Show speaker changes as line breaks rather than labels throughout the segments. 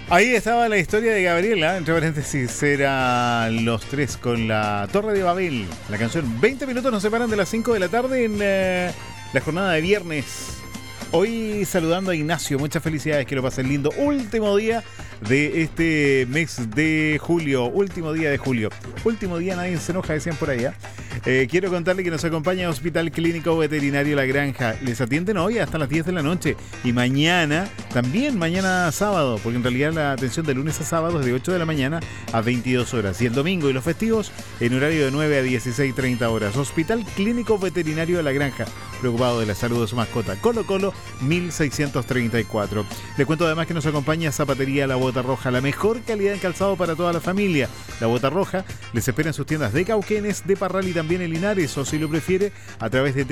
Ahí estaba la historia de Gabriela, entre paréntesis, eran los tres con la Torre de Babel. La canción 20 minutos nos separan de las 5 de la tarde en la jornada de viernes. Hoy saludando a Ignacio, muchas felicidades, que lo pasen lindo. Último día de este mes de julio, último día de julio. Último día, nadie se enoja, decían por allá. Quiero contarle que nos acompaña Hospital Clínico Veterinario La Granja. Les atienden hoy hasta las 10 de la noche y mañana, también mañana sábado, porque en realidad la atención de lunes a sábado es de 8 de la mañana a 22 horas y el domingo y los festivos en horario de 9 a 16:30 horas. Hospital Clínico Veterinario La Granja, preocupado de la salud de su mascota. Colo Colo 1634. Le cuento además que nos acompaña Zapatería La Bota Roja, la mejor calidad en calzado para toda la familia. La Bota Roja les espera en sus tiendas de Cauquenes, de Parral y también en Linares, o si lo prefiere a través de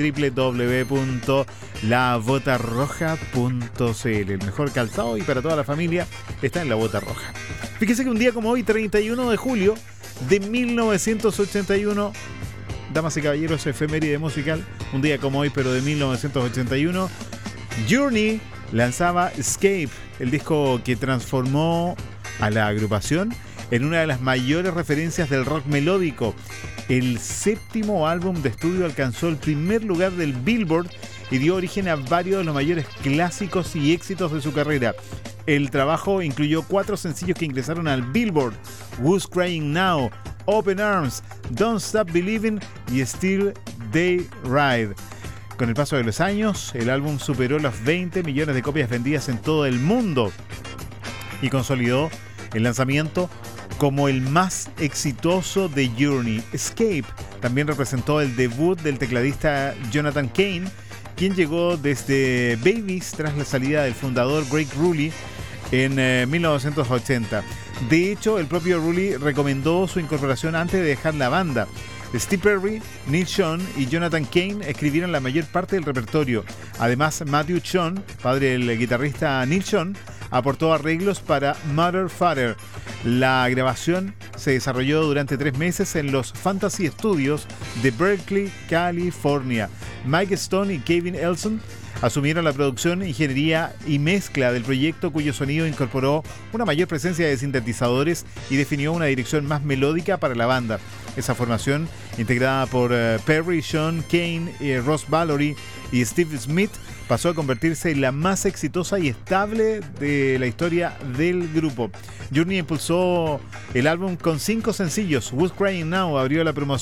www.labotarroja.cl. El mejor calzado y para toda la familia está en La Bota Roja. Fíjese que un día como hoy, 31 de julio de 1981, damas y caballeros, efeméride musical, un día como hoy pero de 1981, Journey lanzaba Escape, el disco que transformó a la agrupación en una de las mayores referencias del rock melódico. El séptimo álbum de estudio alcanzó el primer lugar del Billboard y dio origen a varios de los mayores clásicos y éxitos de su carrera. El trabajo incluyó 4 sencillos que ingresaron al Billboard: Who's Crying Now, Open Arms, Don't Stop Believing y Still They Ride. Con el paso de los años, el álbum superó los 20 millones de copias vendidas en todo el mundo y consolidó el lanzamiento como el más exitoso de Journey. Escape también representó el debut del tecladista Jonathan Cain, quien llegó desde Babies tras la salida del fundador Greg Rulli en 1980. De hecho, el propio Rulli recomendó su incorporación antes de dejar la banda. Steve Perry, Neil Schon y Jonathan Cain escribieron la mayor parte del repertorio. Además, Matthew Schon, padre del guitarrista Neil Schon, aportó arreglos para Mother Father. La grabación se desarrolló durante 3 meses en los Fantasy Studios de Berkeley, California. Mike Stone y Kevin Elson asumieron la producción, ingeniería y mezcla del proyecto, cuyo sonido incorporó una mayor presencia de sintetizadores y definió una dirección más melódica para la banda. Esa formación, integrada por Perry, Sean, Cain, Ross Valory y Steve Smith, pasó a convertirse en la más exitosa y estable de la historia del grupo. Journey impulsó el álbum con 5 sencillos. Who's Crying Now abrió la promoción